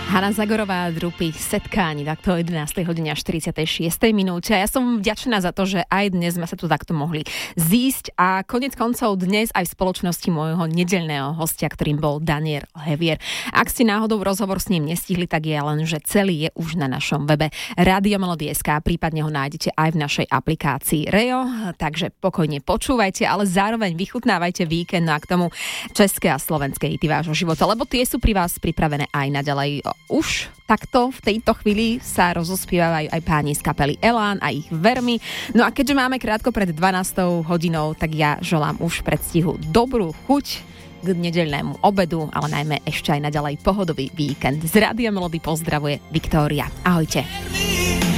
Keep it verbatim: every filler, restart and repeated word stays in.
Hanna Zagorová, Drupy, Setkáni, takto o jedenástej hodine a štyridsiatej šiestej minúte. Ja som vďačná za to, že aj dnes sme sa tu takto mohli zísť a koniec koncov dnes aj v spoločnosti môjho nedeľného hostia, ktorým bol Daniel Hevier. Ak ste náhodou rozhovor s ním nestihli, tak je len, že celý je už na našom webe Radio Melody bodka es ká, prípadne ho nájdete aj v našej aplikácii Reo, takže pokojne počúvajte, ale zároveň vychutnávajte víkend a k tomu české a slovenské hity vášho života, lebo tie sú pri vás pripravené aj naďalej. Už takto v tejto chvíli sa rozospievajú aj páni z kapely Elán a ich Vermi. No a keďže máme krátko pred dvanástou hodinou, tak ja želám už predstihu dobrú chuť k nedeľnému obedu, ale najmä ešte aj naďalej pohodový víkend. Z Rádia Melody pozdravuje Viktória. Ahojte.